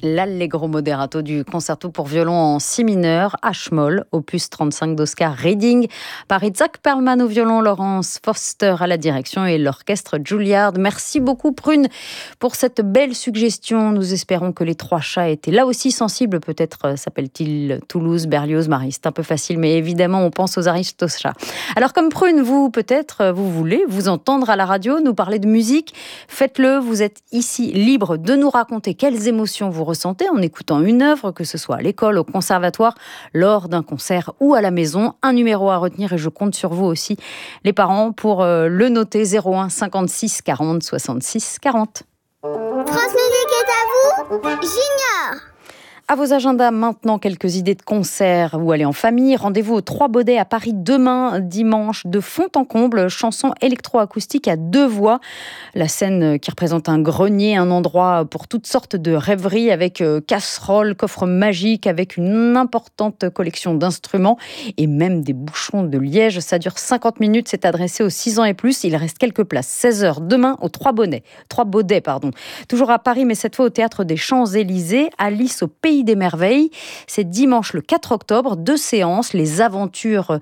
l'Allegro moderato du concerto pour violon en si mineur, H-moll, opus 35 d'Oscar Reading, par Itzhak Perlman au violon, Laurence Foster à la direction et l'orchestre Juilliard. Merci beaucoup Prune pour cette belle suggestion. Nous espérons que les trois chats étaient là aussi sensibles. Peut-être s'appelle-t-il Toulouse, Berlioz, Marie. C'est un peu facile, mais évidemment on pense aux Aristochats. Alors comme Prune, vous peut-être vous voulez vous entendre à la radio, nous parler de musique, faites-le. Vous êtes ici libre de nous raconter quelles émotions vous ressentez en écoutant une œuvre, que ce soit à l'école, au conservatoire, lors d'un concert ou à la maison. Un numéro à retenir et je compte sur vous aussi, les parents, pour le noter. 01 56 40 66 40. France Musique est à vous, Junior. À vos agendas maintenant, quelques idées de concerts ou aller en famille. Rendez-vous au Trois Baudets à Paris demain, dimanche, de fond en comble, chanson électroacoustique à deux voix. La scène qui représente un grenier, un endroit pour toutes sortes de rêveries avec casseroles, coffres magiques, avec une importante collection d'instruments et même des bouchons de liège. Ça dure 50 minutes, c'est adressé aux 6 ans et plus. Il reste quelques places. 16h demain au Trois Baudets. Toujours à Paris, mais cette fois au Théâtre des Champs-Élysées. Alice au Pays des Merveilles. C'est dimanche le 4 octobre, 2 séances, les aventures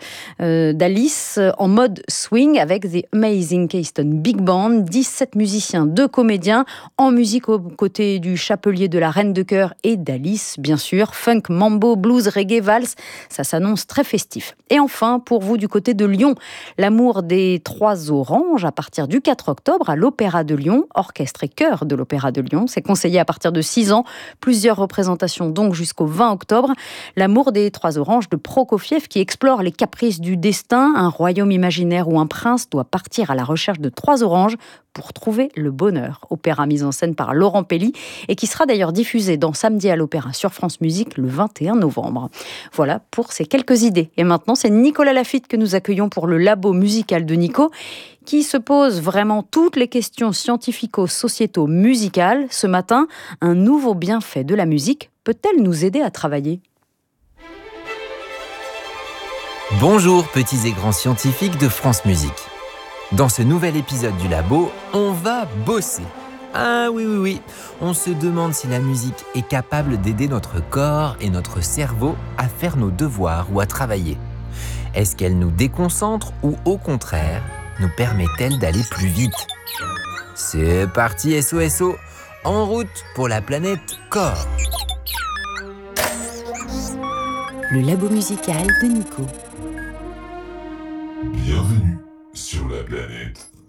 d'Alice en mode swing avec The Amazing Keystone Big Band, 17 musiciens, 2 comédiens, en musique aux côtés du chapelier de la Reine de Cœur et d'Alice, bien sûr, funk, mambo, blues, reggae, valse, ça s'annonce très festif. Et enfin, pour vous du côté de Lyon, l'amour des Trois Oranges à partir du 4 octobre à l'Opéra de Lyon, orchestre et chœur de l'Opéra de Lyon, c'est conseillé à partir de 6 ans, plusieurs représentations donc jusqu'au 20 octobre. L'amour des Trois Oranges de Prokofiev qui explore les caprices du destin, un royaume imaginaire où un prince doit partir à la recherche de 3 oranges pour trouver le bonheur. Opéra mis en scène par Laurent Pelly et qui sera d'ailleurs diffusé dans Samedi à l'Opéra sur France Musique le 21 novembre. Voilà pour ces quelques idées. Et maintenant, c'est Nicolas Laffitte que nous accueillons pour le labo musical de Nico, qui se pose vraiment toutes les questions scientifico-sociéto-musicales. Ce matin, un nouveau bienfait de la musique peut-elle nous aider à travailler ? Bonjour petits et grands scientifiques de France Musique. Dans ce nouvel épisode du Labo, on va bosser. Ah oui, on se demande si la musique est capable d'aider notre corps et notre cerveau à faire nos devoirs ou à travailler. Est-ce qu'elle nous déconcentre ou au contraire, nous permet-elle d'aller plus vite ? C'est parti SOSO, en route pour la planète Corps. Le labo musical de Nico.